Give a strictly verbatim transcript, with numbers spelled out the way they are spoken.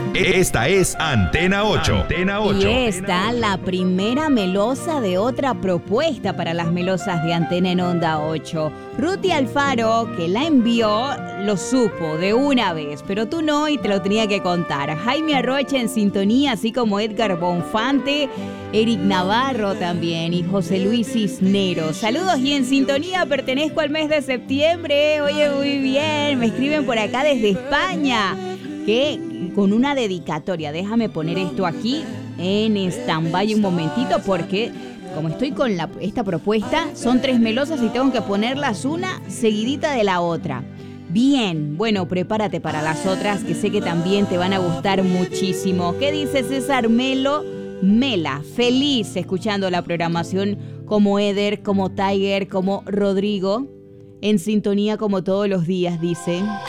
Esta es Antena ocho. Antena ocho. Y esta, la primera melosa de otra propuesta para las melosas de Antena en Onda ocho. Ruti Alfaro, que la envió, lo supo de una vez, pero tú no y te lo tenía que contar. Jaime Arrocha en sintonía, así como Edgar Bonfante, Eric Navarro también y José Luis Cisneros. Saludos y en sintonía, pertenezco al mes de septiembre. Oye, muy bien, me escriben por acá desde España, que con una dedicatoria. Déjame poner esto aquí en stand-by un momentito porque como estoy con la, esta propuesta, son tres melosas y tengo que ponerlas una seguidita de la otra. Bien, bueno, prepárate para las otras que sé que también te van a gustar muchísimo. ¿Qué dice César Melo? Mela, feliz escuchando la programación como Eder, como Tiger, como Rodrigo. En sintonía como todos los días, dice.